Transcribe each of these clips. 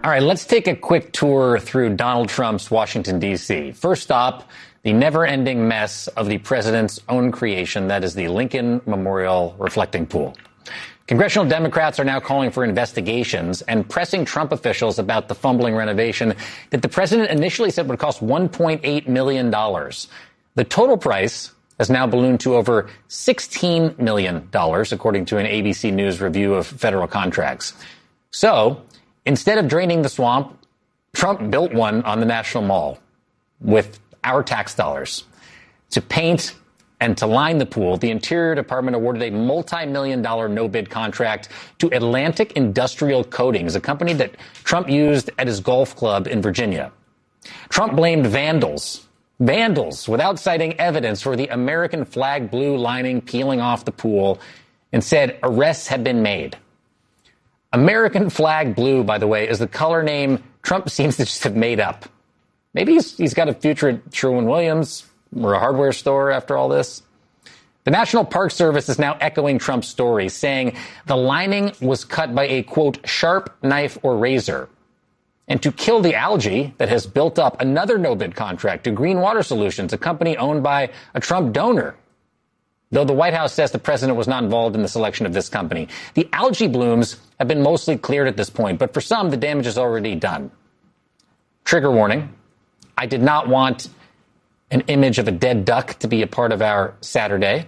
All right, let's take a quick tour through Donald Trump's Washington, D.C. First stop, the never-ending mess of the president's own creation, that is the Lincoln Memorial Reflecting Pool. Congressional Democrats are now calling for investigations and pressing Trump officials about the fumbling renovation that the president initially said would cost $1.8 million. The total price has now ballooned to over $16 million, according to an ABC News review of federal contracts. So, instead of draining the swamp, Trump built one on the National Mall with our tax dollars. To paint and to line the pool, the Interior Department awarded a multi-million-dollar no-bid contract to Atlantic Industrial Coatings, a company that Trump used at his golf club in Virginia. Trump blamed vandals, without citing evidence for the American flag blue lining peeling off the pool, and said arrests had been made. American flag blue, by the way, is the color name Trump seems to just have made up. Maybe he's got a future at Sherwin-Williams or a hardware store after all this. The National Park Service is now echoing Trump's story, saying the lining was cut by a, quote, sharp knife or razor. And to kill the algae that has built up, another no-bid contract to Green Water Solutions, a company owned by a Trump donor. Though the White House says the president was not involved in the selection of this company. The algae blooms have been mostly cleared at this point, but for some, the damage is already done. Trigger warning. I did not want an image of a dead duck to be a part of our Saturday.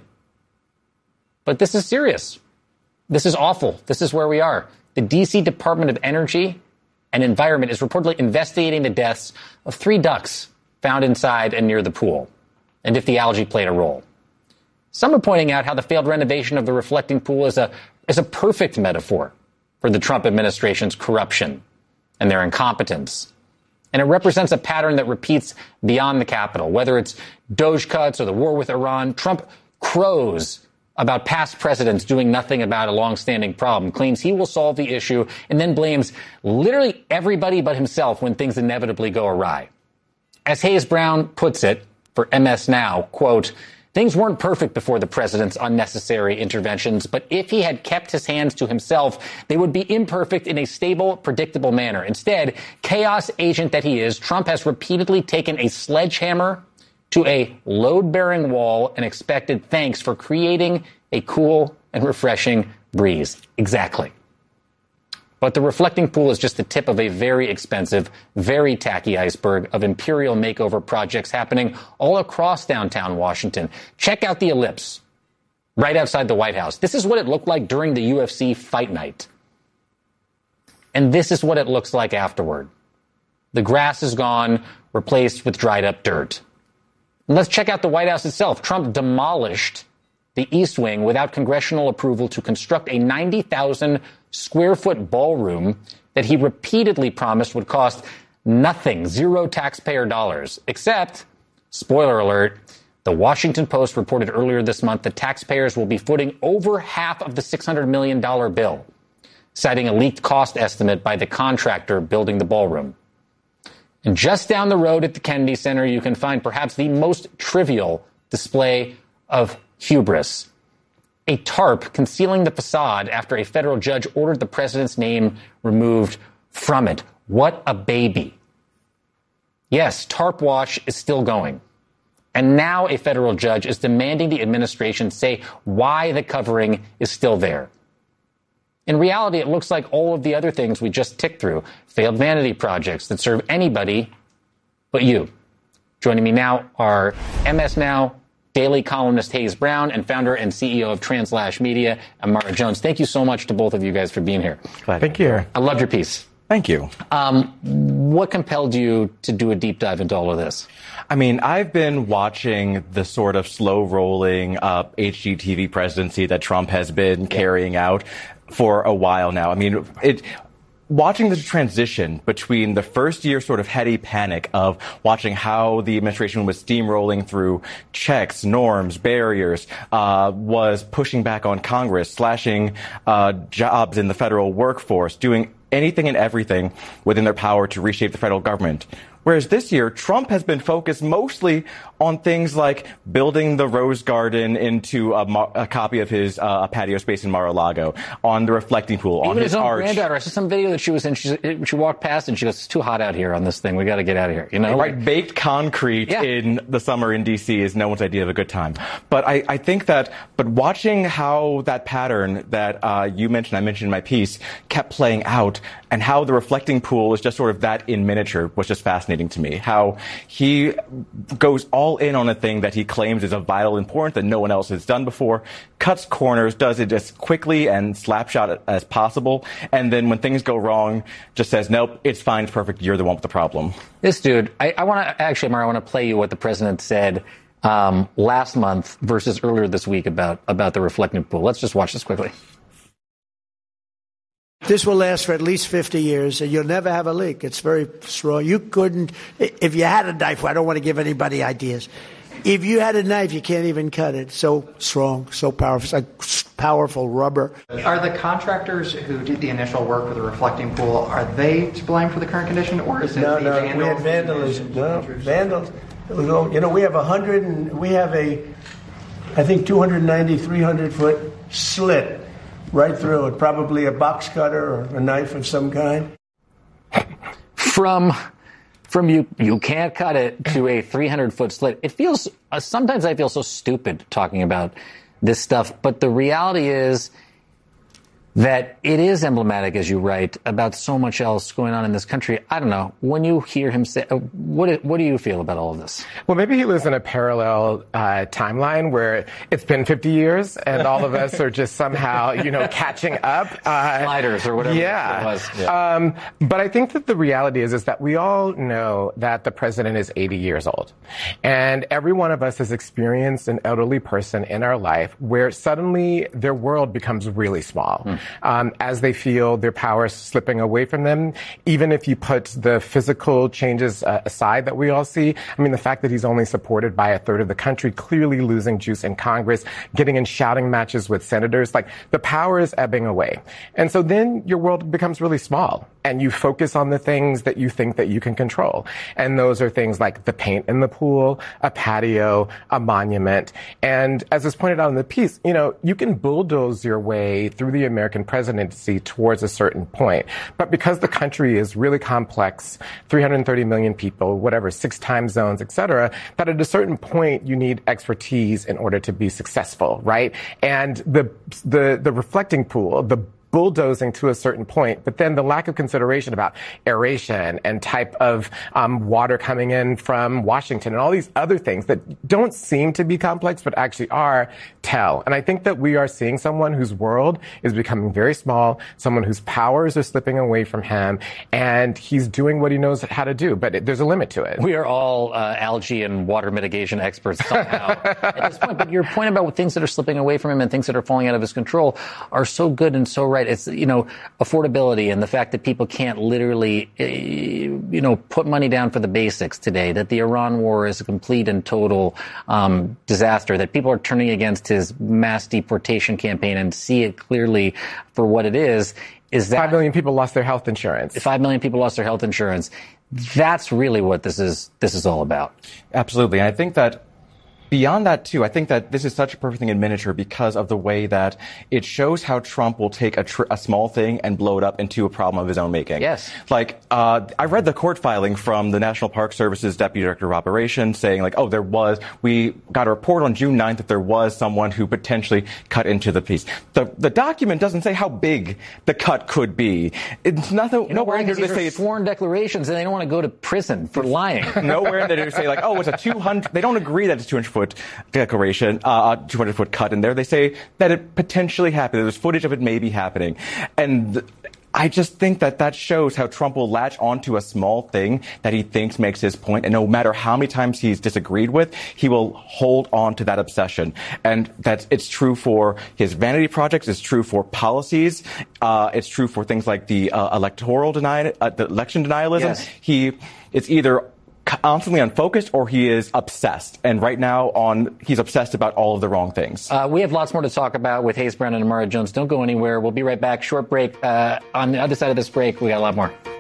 But this is serious. This is awful. This is where we are. The D.C. Department of Energy and Environment is reportedly investigating the deaths of 3 ducks found inside and near the pool, and if the algae played a role. Some are pointing out how the failed renovation of the reflecting pool is a perfect metaphor for the Trump administration's corruption and their incompetence. And it represents a pattern that repeats beyond the Capitol. Whether it's Doge cuts or the war with Iran, Trump crows about past presidents doing nothing about a longstanding problem, claims he will solve the issue, and then blames literally everybody but himself when things inevitably go awry. As Hayes Brown puts it for MS Now, quote, things weren't perfect before the president's unnecessary interventions, but if he had kept his hands to himself, they would be imperfect in a stable, predictable manner. Instead, chaos agent that he is, Trump has repeatedly taken a sledgehammer to a load-bearing wall and expected thanks for creating a cool and refreshing breeze. Exactly. But the reflecting pool is just the tip of a very expensive, very tacky iceberg of imperial makeover projects happening all across downtown Washington. Check out the Ellipse right outside the White House. This is what it looked like during the UFC fight night. And this is what it looks like afterward. The grass is gone, replaced with dried up dirt. And let's check out the White House itself. Trump demolished the East Wing without congressional approval to construct a 90,000 square foot ballroom that he repeatedly promised would cost nothing, zero taxpayer dollars, except, spoiler alert, the Washington Post reported earlier this month that taxpayers will be footing over half of the $600 million bill, citing a leaked cost estimate by the contractor building the ballroom. And just down the road at the Kennedy Center, you can find perhaps the most trivial display of hubris. A tarp concealing the facade after a federal judge ordered the president's name removed from it. What a baby. Yes, tarp wash is still going. And now a federal judge is demanding the administration say why the covering is still there. In reality, it looks like all of the other things we just ticked through, failed vanity projects that serve anybody but you. Joining me now are MS Now daily columnist Hayes Brown and founder and CEO of Translash Media, Amara Jones. Thank you so much to both of you guys for being here. Thank you. I loved your piece. Thank you. What compelled you to do a deep dive into all of this? I mean, I've been watching the sort of slow-rolling HGTV presidency that Trump has been carrying out for a while now. I mean, watching the transition between the first year sort of heady panic of watching how the administration was steamrolling through checks, norms, barriers, was pushing back on Congress, slashing jobs in the federal workforce, doing anything and everything within their power to reshape the federal government. Whereas this year, Trump has been focused mostly on things like building the Rose Garden into a copy of his patio space in Mar-a-Lago, on the reflecting pool, on his arch. Granddaughter, I saw some video that she was in. She walked past and she goes, "It's too hot out here on this thing. We got to get out of here." You know, right? Baked concrete in the summer in D.C. is no one's idea of a good time. But I think that, but watching how that pattern that you mentioned, I mentioned in my piece, kept playing out, and how the reflecting pool is just sort of that in miniature was just fascinating to me. How he goes all in on a thing that he claims is of vital importance that no one else has done before, cuts corners, does it as quickly and slapshot as possible, and then when things go wrong, just says, nope, it's fine, it's perfect, you're the one with the problem. This dude, I want to, actually, Mara, I want to play you what the president said last month versus earlier this week about the reflecting pool. Let's just watch this quickly. This will last for at least 50 years, and you'll never have a leak. It's very strong. You couldn't, if you had a knife, I don't want to give anybody ideas. If you had a knife, you can't even cut it. So strong, so powerful. It's like powerful rubber. Are the contractors who did the initial work with the reflecting pool, are they to blame for the current condition, or is it the vandals? We had vandalism. No, vandals. You know, we have I think 290, 300-foot slit right through it, probably a box cutter or a knife of some kind. From you can't cut it to a 300-foot slit. It feels, sometimes I feel so stupid talking about this stuff, but the reality is that it is emblematic, as you write, about so much else going on in this country. I don't know. When you hear him say, what do you feel about all of this? Well, maybe he lives in a parallel timeline where it's been 50 years and all of us are just somehow, catching up. Sliders or whatever it was. Yeah. But I think that the reality is that we all know that the president is 80 years old. And every one of us has experienced an elderly person in our life where suddenly their world becomes really small. As they feel their power slipping away from them. Even if you put the physical changes aside that we all see, I mean, the fact that he's only supported by a third of the country, clearly losing juice in Congress, getting in shouting matches with senators, like the power is ebbing away. And so then your world becomes really small and you focus on the things that you think that you can control. And those are things like the paint in the pool, a patio, a monument. And as is pointed out in the piece, you can bulldoze your way through the American presidency towards a certain point. But because the country is really complex, 330 million people, whatever, 6 time zones, et cetera, that at a certain point you need expertise in order to be successful, right? And the reflecting pool, the bulldozing to a certain point, but then the lack of consideration about aeration and type of water coming in from Washington and all these other things that don't seem to be complex but actually are tell. And I think that we are seeing someone whose world is becoming very small, someone whose powers are slipping away from him, and he's doing what he knows how to do, but there's a limit to it. We are all algae and water mitigation experts somehow at this point, but your point about things that are slipping away from him and things that are falling out of his control are so good and so right. It's, affordability and the fact that people can't literally, put money down for the basics today, that the Iran war is a complete and total disaster, that people are turning against his mass deportation campaign and see it clearly for what it is that 5 million people lost their health insurance. 5 million people lost their health insurance. That's really what this is all about. Absolutely. And I think that beyond that, too, I think that this is such a perfect thing in miniature because of the way that it shows how Trump will take a small thing and blow it up into a problem of his own making. Yes. Like, I read the court filing from the National Park Service's Deputy Director of Operations saying, we got a report on June 9th that there was someone who potentially cut into the piece. The document doesn't say how big the cut could be. It's nothing. Nowhere in there they say it's sworn declarations and they don't want to go to prison for lying. Nowhere in there they say it's a 200. They don't agree that it's 200-foot declaration, 200-foot cut in there. They say that it potentially happened. There's footage of it maybe happening. And I just think that shows how Trump will latch onto a small thing that he thinks makes his point, and no matter how many times he's disagreed with, he will hold on to that obsession. And it's true for his vanity projects, it's true for policies, it's true for things like the election denialism. Yes. It's either constantly unfocused or he is obsessed. And right now he's obsessed about all of the wrong things. We have lots more to talk about with Hayes Brown and Amara Jones. Don't go anywhere. We'll be right back. Short break. On the other side of this break, we got a lot more.